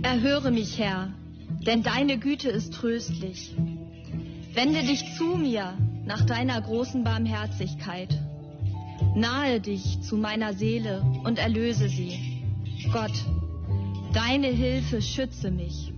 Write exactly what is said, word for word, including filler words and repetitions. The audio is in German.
Erhöre mich, Herr, denn deine Güte ist tröstlich. Wende dich zu mir nach deiner großen Barmherzigkeit. Nahe dich zu meiner Seele und erlöse sie. Gott, deine Hilfe schütze mich.